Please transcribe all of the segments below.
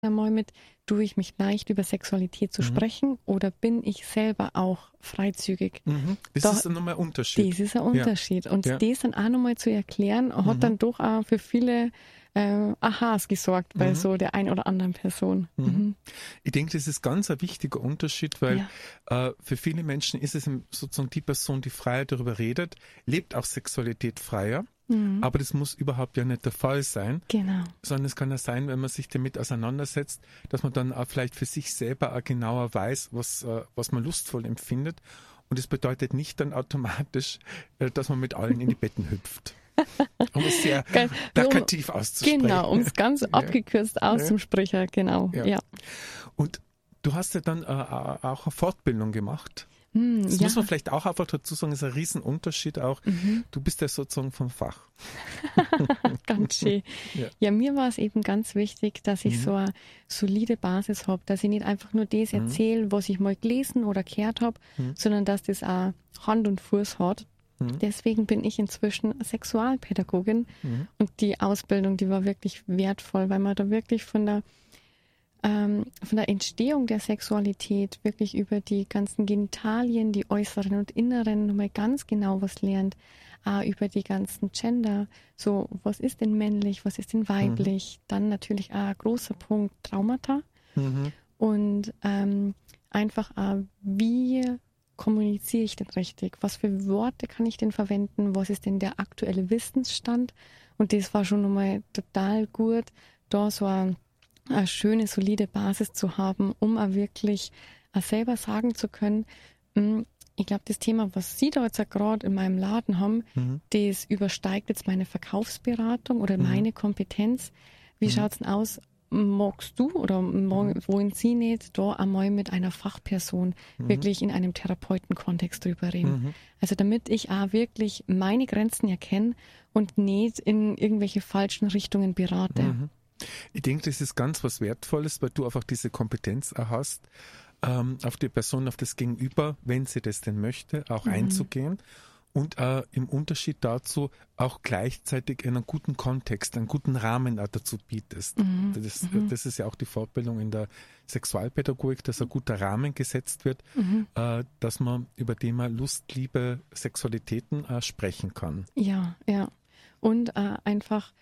einmal mit, tue ich mich leicht über Sexualität zu sprechen oder bin ich selber auch freizügig? Das ist dann nochmal ein Unterschied. Das ist ein Unterschied. Und Ja. das dann auch nochmal zu erklären, hat dann doch auch für viele Aha's gesorgt bei so der ein oder anderen Person. Ich denke, das ist ganz ein wichtiger Unterschied, weil für viele Menschen ist es sozusagen die Person, die freier darüber redet, lebt auch Sexualität freier. Aber das muss überhaupt ja nicht der Fall sein. Genau. Sondern es kann ja sein, wenn man sich damit auseinandersetzt, dass man dann auch vielleicht für sich selber auch genauer weiß, was man lustvoll empfindet. Und das bedeutet nicht dann automatisch, dass man mit allen in die Betten hüpft. Um es sehr plakativ auszusprechen. Genau, um es ganz abgekürzt auszusprechen, genau. Ja. Und du hast ja dann auch eine Fortbildung gemacht. Das muss man vielleicht auch einfach dazu sagen, ist ein Riesenunterschied auch. Du bist ja sozusagen vom Fach. Ganz schön. Ja, mir war es eben ganz wichtig, dass ich so eine solide Basis habe, dass ich nicht einfach nur das erzähle, was ich mal gelesen oder gehört habe, sondern dass das auch Hand und Fuß hat. Deswegen bin ich inzwischen Sexualpädagogin und die Ausbildung, die war wirklich wertvoll, weil man da wirklich von der Entstehung der Sexualität wirklich über die ganzen Genitalien, die äußeren und inneren nochmal ganz genau was lernt, über die ganzen Gender, so was ist denn männlich, was ist denn weiblich, dann natürlich ein großer Punkt Traumata und einfach wie kommuniziere ich denn richtig, was für Worte kann ich denn verwenden, was ist denn der aktuelle Wissensstand und das war schon nochmal total gut, da so eine schöne, solide Basis zu haben, um auch wirklich selber sagen zu können, ich glaube, das Thema, was Sie da jetzt gerade in meinem Laden haben, das übersteigt jetzt meine Verkaufsberatung oder meine Kompetenz. Wie schaut's denn aus? Magst du oder wollen Sie nicht da einmal mit einer Fachperson wirklich in einem Therapeutenkontext drüber reden? Also damit ich auch wirklich meine Grenzen erkenne und nicht in irgendwelche falschen Richtungen berate. Ich denke, das ist ganz was Wertvolles, weil du einfach diese Kompetenz auch hast, auf die Person, auf das Gegenüber, wenn sie das denn möchte, auch einzugehen und im Unterschied dazu auch gleichzeitig in einem guten Kontext, einen guten Rahmen auch dazu bietest. Das ist ja auch die Fortbildung in der Sexualpädagogik, dass ein guter Rahmen gesetzt wird, dass man über Thema Lust, Liebe, Sexualitäten sprechen kann. Ja. Und einfach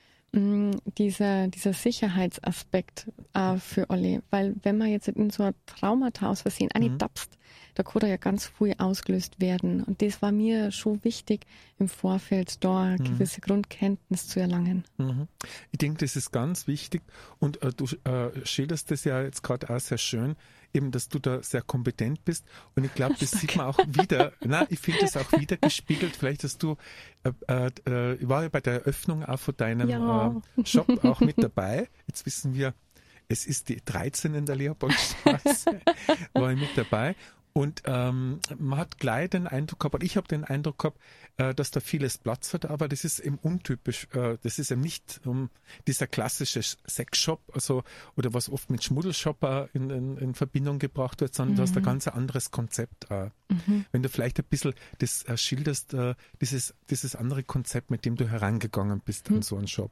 dieser Sicherheitsaspekt für alle, weil wenn man jetzt in so ein Traumata aus Versehen tapst, da kann ja ganz früh ausgelöst werden und das war mir schon wichtig im Vorfeld, da eine gewisse Grundkenntnis zu erlangen. Ich denke, das ist ganz wichtig und du schilderst das ja jetzt gerade auch sehr schön, eben, dass du da sehr kompetent bist und ich glaube, das sieht man auch wieder, ich finde das auch wieder gespiegelt, vielleicht hast du, ich war ja bei der Eröffnung auch von deinem Shop auch mit dabei, jetzt wissen wir, es ist die 13 in der Leopoldstraße, war ich mit dabei. Und man hat gleich den Eindruck gehabt, ich habe den Eindruck gehabt, dass da vieles Platz hat, aber das ist eben untypisch. Das ist eben nicht dieser klassische Sexshop, also oder was oft mit Schmuddelshop in Verbindung gebracht wird, sondern du hast ein ganz anderes Konzept. Wenn du vielleicht ein bisschen das schilderst, dieses andere Konzept, mit dem du herangegangen bist an so einen Shop.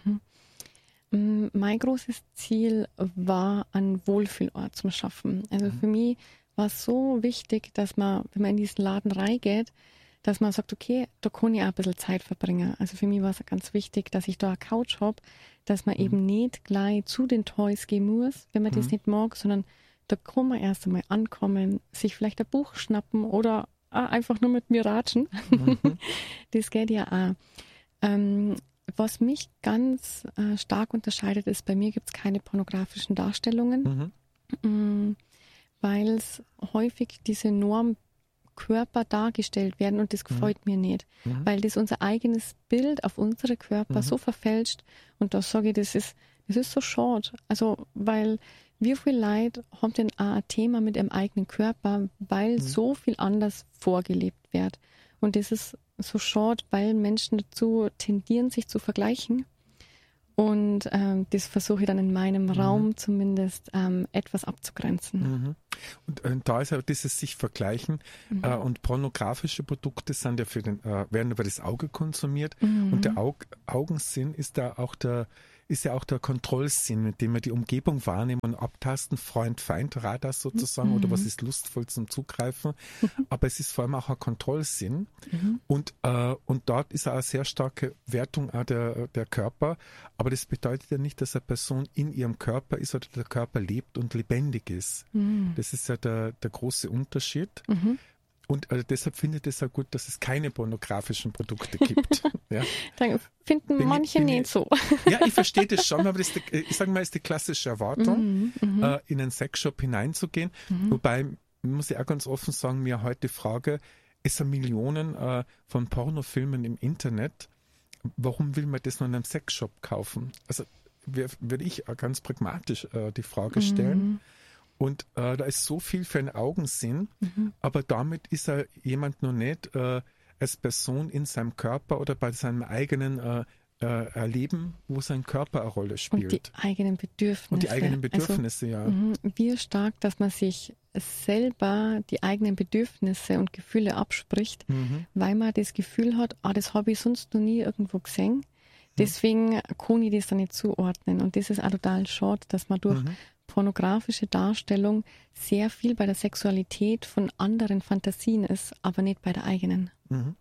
Mein großes Ziel war, einen Wohlfühlort zu schaffen. Also für mich war es so wichtig, dass man, wenn man in diesen Laden reingeht, dass man sagt, okay, da kann ich auch ein bisschen Zeit verbringen. Also für mich war es ganz wichtig, dass ich da eine Couch habe, dass man eben nicht gleich zu den Toys gehen muss, wenn man das nicht mag, sondern da kann man erst einmal ankommen, sich vielleicht ein Buch schnappen oder einfach nur mit mir ratschen. Das geht ja auch. Was mich ganz stark unterscheidet, ist, bei mir gibt es keine pornografischen Darstellungen, weil es häufig diese Normkörper dargestellt werden und das gefällt mir nicht, weil das unser eigenes Bild auf unsere Körper so verfälscht und da sage ich, das ist so schade, also weil wie viele Leute haben denn auch ein Thema mit ihrem eigenen Körper, weil so viel anders vorgelebt wird und das ist so schade, weil Menschen dazu tendieren, sich zu vergleichen. Und das versuche ich dann in meinem Raum zumindest etwas abzugrenzen. Und da ist ja dieses sich vergleichen und pornografische Produkte sind ja werden über das Auge konsumiert und der Augensinn ist da auch der ist ja auch der Kontrollsinn, mit dem wir die Umgebung wahrnehmen und abtasten, Freund, Feind, Radar sozusagen, oder was ist lustvoll zum Zugreifen. Aber es ist vor allem auch ein Kontrollsinn. Und dort ist auch eine sehr starke Wertung auch der Körper. Aber das bedeutet ja nicht, dass eine Person in ihrem Körper ist oder der Körper lebt und lebendig ist. Das ist ja der große Unterschied. Und deshalb finde ich es auch gut, dass es keine pornografischen Produkte gibt. Ja. Dann finden manche nicht so. Ja, ich verstehe das schon, aber das ist ich sage mal, ist die klassische Erwartung, in einen Sexshop hineinzugehen. Wobei, muss ich auch ganz offen sagen, mir heute die Frage, es sind Millionen von Pornofilmen im Internet. Warum will man das nur in einem Sexshop kaufen? Also würde ich ganz pragmatisch die Frage stellen. Und da ist so viel für einen Augensinn, aber damit ist er jemand noch nicht als Person in seinem Körper oder bei seinem eigenen Erleben, wo sein Körper eine Rolle spielt. Und die eigenen Bedürfnisse. Und die eigenen Bedürfnisse, ja. Wie stark, dass man sich selber die eigenen Bedürfnisse und Gefühle abspricht, weil man das Gefühl hat, das habe ich sonst noch nie irgendwo gesehen. Deswegen kann ich das dann nicht zuordnen. Und das ist auch total schade, dass man durch pornografische Darstellung sehr viel bei der Sexualität von anderen Fantasien ist, aber nicht bei der eigenen.